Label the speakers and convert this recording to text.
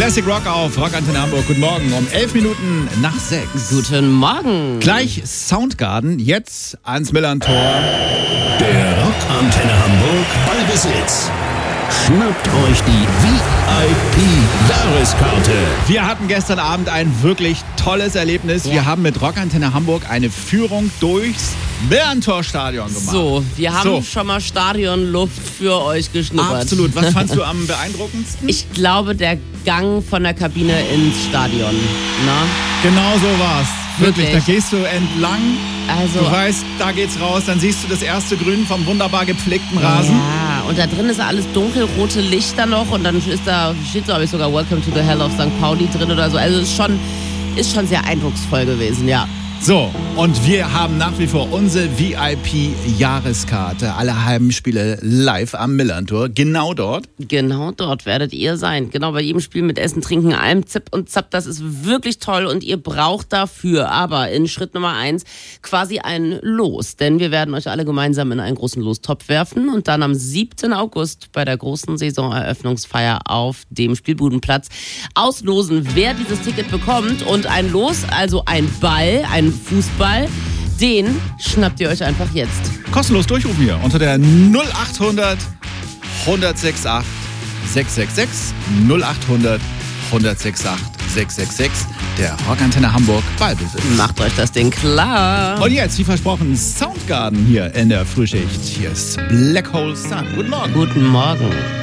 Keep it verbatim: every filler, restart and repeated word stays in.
Speaker 1: Classic Rock auf Rockantenne Hamburg. Guten Morgen um elf Minuten nach sechs.
Speaker 2: Guten Morgen.
Speaker 1: Gleich Soundgarden, jetzt ans Millerntor.
Speaker 3: Der Rockantenne Hamburg Ballbesitz. Schnappt euch die V I P-Jahreskarte.
Speaker 1: Wir hatten gestern Abend ein wirklich tolles Erlebnis.
Speaker 2: Ja.
Speaker 1: Wir haben mit Rockantenne Hamburg eine Führung durchs Millerntor-Stadion gemacht.
Speaker 2: So, wir haben
Speaker 1: So.
Speaker 2: schon mal Stadionluft für euch geschnuppert.
Speaker 1: Absolut. Was fandst du am beeindruckendsten?
Speaker 2: Ich glaube, der Gang von der Kabine ins Stadion. Na?
Speaker 1: Genau so war's. Wirklich,
Speaker 2: Wirklich.
Speaker 1: da gehst du entlang.
Speaker 2: Also,
Speaker 1: Du weißt, da geht's raus, dann siehst du das erste Grün vom wunderbar gepflegten Rasen.
Speaker 2: ja, und da drin ist alles dunkelrote Lichter noch und dann ist da, steht glaube ich sogar Welcome to the Hell of Sankt Pauli drin oder so. Also ist schon, ist schon sehr eindrucksvoll gewesen, ja.
Speaker 1: So, und wir haben nach wie vor unsere V I P-Jahreskarte. Alle Heimspiele live am Millerntor. Genau dort.
Speaker 2: Genau dort werdet ihr sein. Genau bei jedem Spiel mit Essen, Trinken, allem Zip und Zap. Das ist wirklich toll und ihr braucht dafür aber in Schritt Nummer eins quasi ein Los. Denn wir werden euch alle gemeinsam in einen großen Lostopf werfen und dann am siebten August bei der großen Saisoneröffnungsfeier auf dem Spielbudenplatz auslosen, wer dieses Ticket bekommt. Und ein Los, also ein Ball, ein Fußball, den schnappt ihr euch einfach jetzt.
Speaker 1: Kostenlos durchrufen hier unter der null achthundert, hundertsechsundachtzig, sechshundertsechsundsechzig, null achthundert, hundertsechsundachtzig, sechshundertsechsundsechzig, der Rockantenne Hamburg Ballbesitz.
Speaker 2: Macht euch das Ding klar.
Speaker 1: Und jetzt, wie versprochen, Soundgarden hier in der Frühschicht. Hier ist Black Hole Sun. Guten Morgen.
Speaker 2: Guten Morgen.